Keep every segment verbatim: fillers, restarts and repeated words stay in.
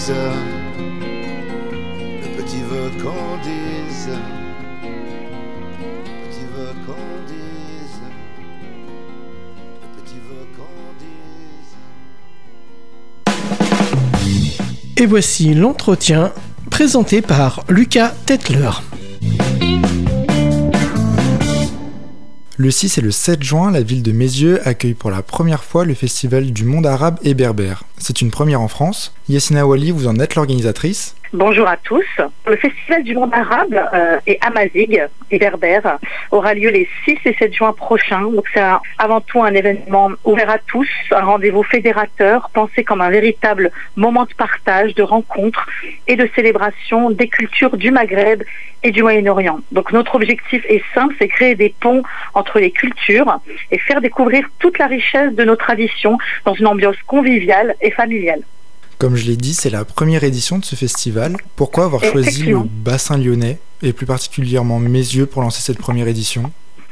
dise, le petit veut qu'on dise, le petit veut qu'on dise, le petit veut qu'on dise. Et voici l'entretien présenté par Lucas Tetler. Le six et le sept juin, la ville de Meyzieu accueille pour la première fois le festival du monde arabe et berbère. C'est une première en France. Yassina Wali, vous en êtes l'organisatrice. Bonjour à tous. Le Festival du monde arabe euh, et amazigh et berbère aura lieu les six et sept juin prochains. Donc c'est un, avant tout un événement ouvert à tous, un rendez-vous fédérateur, pensé comme un véritable moment de partage, de rencontre et de célébration des cultures du Maghreb et du Moyen-Orient. Donc notre objectif est simple, c'est créer des ponts entre les cultures et faire découvrir toute la richesse de nos traditions dans une ambiance conviviale et familiale. Comme je l'ai dit, c'est la première édition de ce festival. Pourquoi avoir choisi le bassin lyonnais et plus particulièrement Meyzieu pour lancer cette première édition ?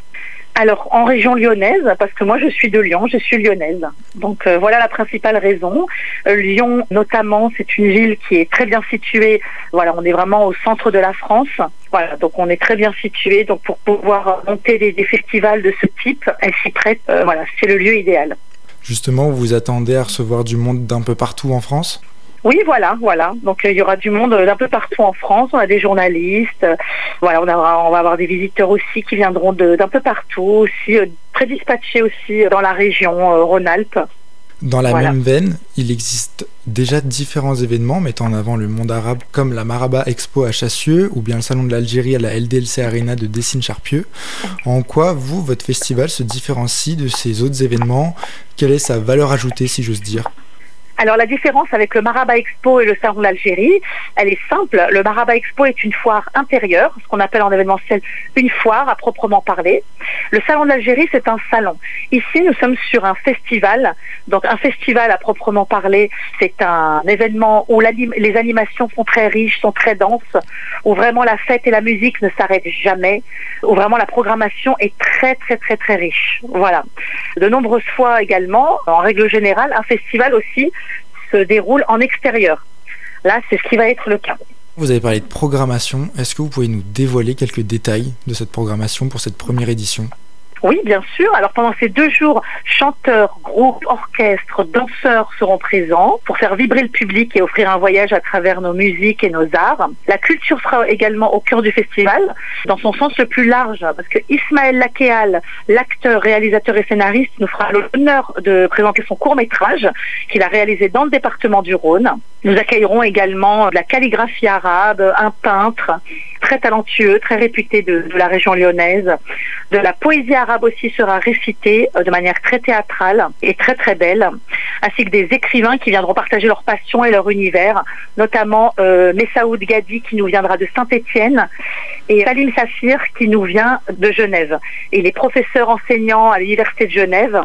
Alors, en région lyonnaise, parce que moi je suis de Lyon, je suis lyonnaise. Donc euh, voilà la principale raison. Euh, Lyon, notamment, c'est une ville qui est très bien située. Voilà, on est vraiment au centre de la France. Voilà, donc on est très bien situé. Donc pour pouvoir monter des, des festivals de ce type, elle s'y prête. Euh, voilà, c'est le lieu idéal. Justement, vous vous attendez à recevoir du monde d'un peu partout en France ? Oui, voilà, voilà. Donc euh, il y aura du monde d'un peu partout en France. On a des journalistes. Euh, voilà, on, aura, on va avoir des visiteurs aussi qui viendront de, d'un peu partout, aussi euh, très dispatchés aussi dans la région euh, Rhône-Alpes. Dans la voilà. même veine, il existe déjà différents événements mettant en avant le monde arabe, comme la Maraba Expo à Chassieux ou bien le Salon de l'Algérie à la L D L C Arena de Dessines-Charpieu. En quoi, vous, votre festival se différencie de ces autres événements ? Quelle est sa valeur ajoutée, si j'ose dire ? Alors la différence avec le Maraba Expo et le Salon de l'Algérie, elle est simple. Le Maraba Expo est une foire intérieure, ce qu'on appelle en événementiel une foire à proprement parler. Le Salon de l'Algérie, c'est un salon. Ici, nous sommes sur un festival. Donc un festival à proprement parler, c'est un événement où les animations sont très riches, sont très denses, où vraiment la fête et la musique ne s'arrêtent jamais, où vraiment la programmation est très très très très riche. Voilà. De nombreuses fois également, en règle générale, un festival aussi se déroule en extérieur. Là, c'est ce qui va être le cas. Vous avez parlé de programmation. Est-ce que vous pouvez nous dévoiler quelques détails de cette programmation pour cette première édition ? Oui, bien sûr. Alors pendant ces deux jours, chanteurs, groupes, orchestres, danseurs seront présents pour faire vibrer le public et offrir un voyage à travers nos musiques et nos arts. La culture sera également au cœur du festival, dans son sens le plus large, parce que Ismaël Lakéal, l'acteur, réalisateur et scénariste, nous fera l'honneur de présenter son court-métrage qu'il a réalisé dans le département du Rhône. Nous accueillerons également de la calligraphie arabe, un peintre très talentueux, très réputé de, de la région lyonnaise. De la poésie arabe aussi sera récitée de manière très théâtrale et très très belle, ainsi que des écrivains qui viendront partager leur passion et leur univers, notamment euh, Messaoud Gadi qui nous viendra de Saint-Étienne et Salim Safir qui nous vient de Genève. Et il est professeur enseignant à l'Université de Genève.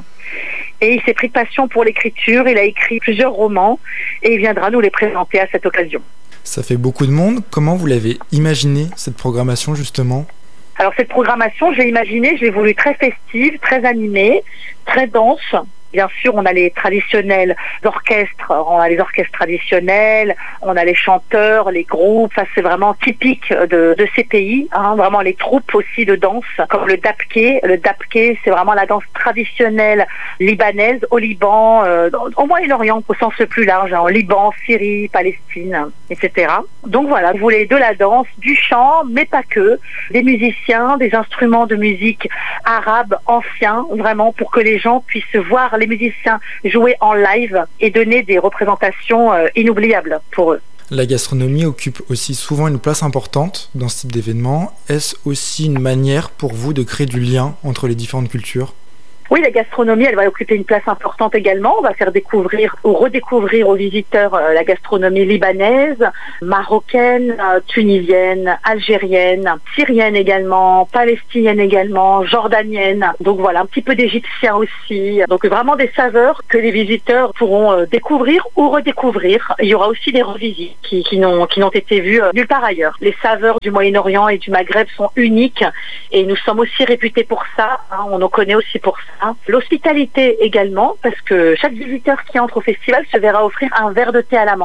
Et il s'est pris de passion pour l'écriture, il a écrit plusieurs romans et il viendra nous les présenter à cette occasion. Ça fait beaucoup de monde. Comment vous l'avez imaginé, cette programmation, justement ? Alors cette programmation, je l'ai imaginée, je l'ai voulu très festive, très animée, très dense. Bien sûr, on a les traditionnels orchestres, on a les orchestres traditionnels, on a les chanteurs, les groupes, ça c'est vraiment typique de, de ces pays, hein, vraiment les troupes aussi de danse, comme le dabké. Le dabké, c'est vraiment la danse traditionnelle libanaise au Liban, euh, au Moyen-Orient au sens le plus large, hein, au Liban, Syrie, Palestine, et cetera. Donc voilà, vous voulez de la danse, du chant, mais pas que, des musiciens, des instruments de musique arabes anciens, vraiment pour que les gens puissent voir les musiciens jouer en live et donner des représentations euh, inoubliables pour eux. La gastronomie occupe aussi souvent une place importante dans ce type d'événement. Est-ce aussi une manière pour vous de créer du lien entre les différentes cultures ? Oui, la gastronomie, elle va occuper une place importante également. On va faire découvrir ou redécouvrir aux visiteurs euh, la gastronomie libanaise, marocaine, euh, tunisienne, algérienne, syrienne également, palestinienne également, jordanienne. Donc voilà, un petit peu d'égyptien aussi. Donc vraiment des saveurs que les visiteurs pourront euh, découvrir ou redécouvrir. Il y aura aussi des revisites qui, qui n'ont, qui n'ont été vues euh, nulle part ailleurs. Les saveurs du Moyen-Orient et du Maghreb sont uniques et nous sommes aussi réputés pour ça. Hein, on nous connaît aussi pour ça. L'hospitalité également, parce que chaque visiteur qui entre au festival se verra offrir un verre de thé à la menthe.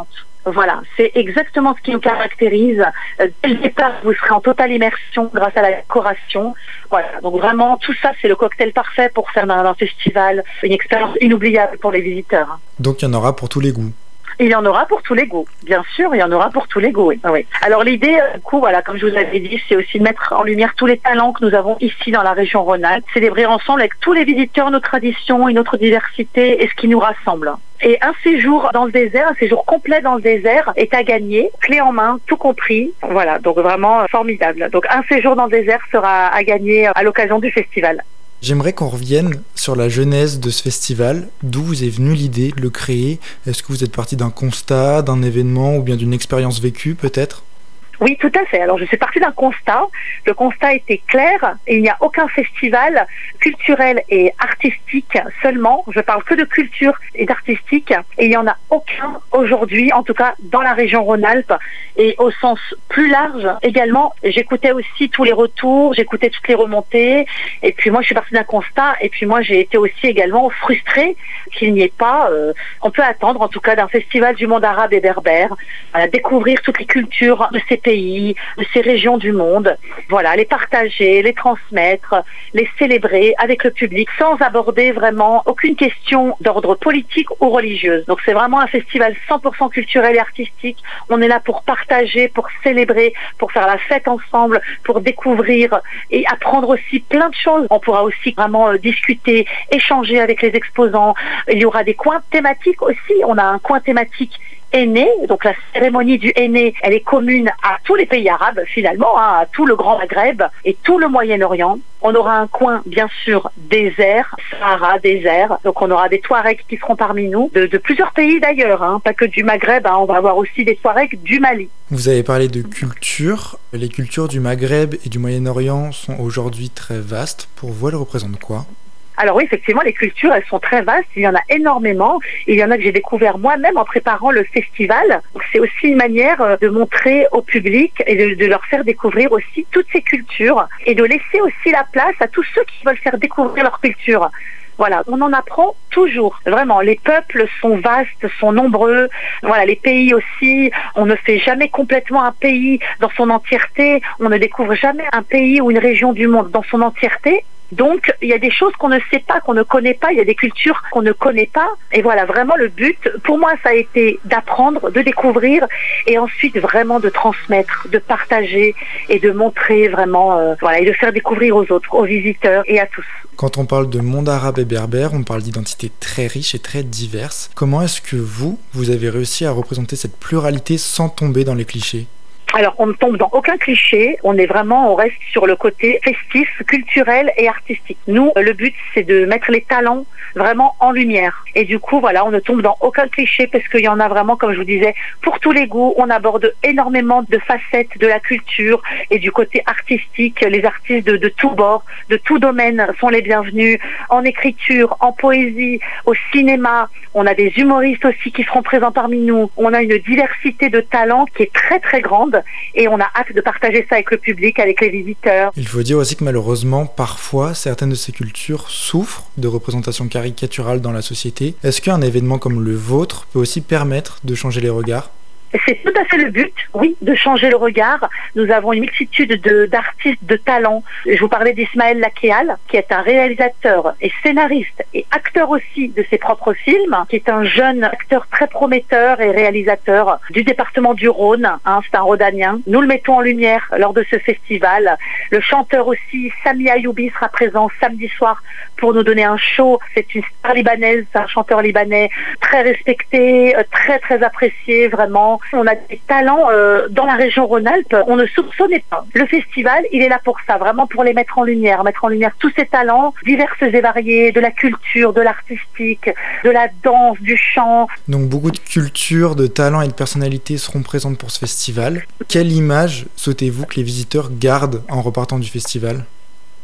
Voilà, c'est exactement ce qui nous caractérise. Euh, Dès le départ, vous serez en totale immersion grâce à la décoration. Voilà, donc vraiment, tout ça, c'est le cocktail parfait pour faire d'un, d'un festival une expérience inoubliable pour les visiteurs. Donc il y en aura pour tous les goûts. Il y en aura pour tous les goûts, bien sûr, il y en aura pour tous les goûts, oui. oui. Alors l'idée, du coup, voilà, comme je vous avais dit, c'est aussi de mettre en lumière tous les talents que nous avons ici dans la région Rhône-Alpes, célébrer ensemble avec tous les visiteurs nos traditions et notre diversité et ce qui nous rassemble. Et un séjour dans le désert, un séjour complet dans le désert est à gagner, clé en main, tout compris. Voilà, donc vraiment formidable. Donc un séjour dans le désert sera à gagner à l'occasion du festival. J'aimerais qu'on revienne sur la genèse de ce festival. D'où vous est venue l'idée de le créer? Est-ce que vous êtes parti d'un constat, d'un événement ou bien d'une expérience vécue peut-être? Oui, tout à fait. Alors, je suis partie d'un constat. Le constat était clair. Et il n'y a aucun festival culturel et artistique seulement. Je parle que de culture et d'artistique. Et il n'y en a aucun aujourd'hui, en tout cas dans la région Rhône-Alpes. Et au sens plus large également, j'écoutais aussi tous les retours, j'écoutais toutes les remontées. Et puis moi, je suis partie d'un constat. Et puis moi, j'ai été aussi également frustrée qu'il n'y ait pas, euh, on peut attendre en tout cas d'un festival du monde arabe et berbère, à découvrir toutes les cultures de ces pays, de ces régions du monde, voilà, les partager, les transmettre, les célébrer avec le public sans aborder vraiment aucune question d'ordre politique ou religieuse. Donc c'est vraiment un festival cent pour cent culturel et artistique. On est là pour partager, pour célébrer, pour faire la fête ensemble, pour découvrir et apprendre aussi plein de choses. On pourra aussi vraiment euh, discuter, échanger avec les exposants. Il y aura des coins thématiques aussi. On a un coin thématique Henné, donc la cérémonie du Henné, elle est commune à tous les pays arabes finalement, hein, à tout le Grand Maghreb et tout le Moyen-Orient. On aura un coin, bien sûr, désert, Sahara, désert. Donc on aura des Touaregs qui seront parmi nous, de, de plusieurs pays d'ailleurs, hein, pas que du Maghreb, hein, on va avoir aussi des Touaregs du Mali. Vous avez parlé de culture. Les cultures du Maghreb et du Moyen-Orient sont aujourd'hui très vastes. Pour vous, elles représentent quoi ? Alors oui, effectivement, les cultures, elles sont très vastes. Il y en a énormément. Il y en a que j'ai découvert moi-même en préparant le festival. Donc, c'est aussi une manière de montrer au public et de, de leur faire découvrir aussi toutes ces cultures et de laisser aussi la place à tous ceux qui veulent faire découvrir leur culture. Voilà, on en apprend toujours. Vraiment, les peuples sont vastes, sont nombreux. Voilà, les pays aussi. On ne fait jamais complètement un pays dans son entièreté. On ne découvre jamais un pays ou une région du monde dans son entièreté. Donc, il y a des choses qu'on ne sait pas, qu'on ne connaît pas, il y a des cultures qu'on ne connaît pas. Et voilà, vraiment le but, pour moi, ça a été d'apprendre, de découvrir et ensuite vraiment de transmettre, de partager et de montrer vraiment, euh, voilà, et de faire découvrir aux autres, aux visiteurs et à tous. Quand on parle de monde arabe et berbère, on parle d'identités très riches et très diverses. Comment est-ce que vous, vous avez réussi à représenter cette pluralité sans tomber dans les clichés ? Alors, on ne tombe dans aucun cliché. On est vraiment, on reste sur le côté festif, culturel et artistique. Nous, le but, c'est de mettre les talents vraiment en lumière. Et du coup, voilà, on ne tombe dans aucun cliché parce qu'il y en a vraiment, comme je vous disais, pour tous les goûts. On aborde énormément de facettes de la culture et du côté artistique. Les artistes de, de tous bords, de tout domaine sont les bienvenus. En écriture, en poésie, au cinéma. On a des humoristes aussi qui seront présents parmi nous. On a une diversité de talents qui est très, très grande. Et on a hâte de partager ça avec le public, avec les visiteurs. Il faut dire aussi que malheureusement, parfois, certaines de ces cultures souffrent de représentations caricaturales dans la société. Est-ce qu'un événement comme le vôtre peut aussi permettre de changer les regards ? C'est tout à fait le but, oui, de changer le regard. Nous avons une multitude de, d'artistes de talent. Je vous parlais d'Ismaël Lakéal, qui est un réalisateur et scénariste et acteur aussi de ses propres films, qui est un jeune acteur très prometteur et réalisateur du département du Rhône, hein, c'est un Rhodanien. Nous le mettons en lumière lors de ce festival. Le chanteur aussi, Sami Ayoubi, sera présent samedi soir pour nous donner un show. C'est une star libanaise, c'est un chanteur libanais très respecté, très très apprécié, vraiment. On a des talents euh, dans la région Rhône-Alpes, on ne soupçonnait pas. Le festival, il est là pour ça, vraiment pour les mettre en lumière, mettre en lumière tous ces talents divers et variés, de la culture, de l'artistique, de la danse, du chant. Donc beaucoup de cultures, de talents et de personnalités seront présentes pour ce festival. Quelle image souhaitez-vous que les visiteurs gardent en repartant du festival ?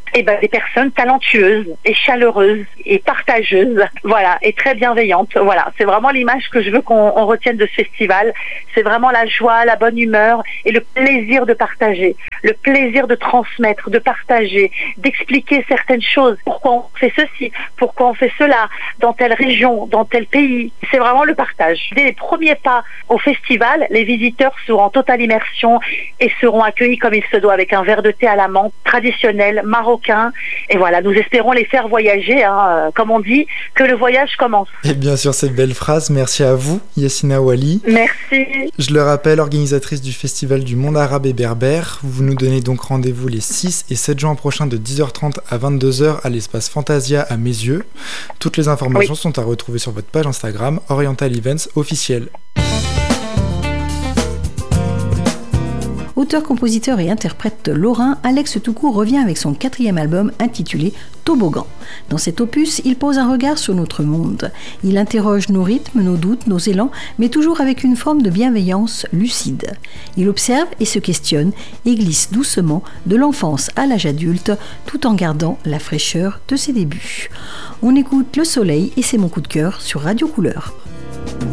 eh ben, des personnes talentueuses et chaleureuses et partageuses, voilà, et très bienveillantes. Voilà, c'est vraiment l'image que je veux qu'on on retienne de ce festival. C'est vraiment la joie, la bonne humeur et le plaisir de partager, le plaisir de transmettre, de partager, d'expliquer certaines choses. Pourquoi on fait ceci, pourquoi on fait cela, dans telle région, dans tel pays. C'est vraiment le partage. Dès les premiers pas au festival, les visiteurs seront en totale immersion et seront accueillis comme il se doit, avec un verre de thé à la menthe traditionnel, marocain. Et voilà, nous espérons les faire voyager, hein, comme on dit, que le voyage commence. Et bien sûr, cette belle phrase, merci à vous, Yassina Ouali. Merci. Je le rappelle, organisatrice du Festival du monde arabe et berbère. Vous nous donnez donc rendez-vous les six et sept juin prochains de dix heures trente à vingt-deux heures à l'espace Fantasia à Meyzieux. Toutes les informations oui. sont à retrouver sur votre page Instagram Oriental Events officiel. Auteur, compositeur et interprète lorrain, Alex Toucourt revient avec son quatrième album intitulé Toboggan. Dans cet opus, il pose un regard sur notre monde. Il interroge nos rythmes, nos doutes, nos élans, mais toujours avec une forme de bienveillance lucide. Il observe et se questionne et glisse doucement de l'enfance à l'âge adulte, tout en gardant la fraîcheur de ses débuts. On écoute Le Soleil et c'est mon coup de cœur sur Radio Couleur.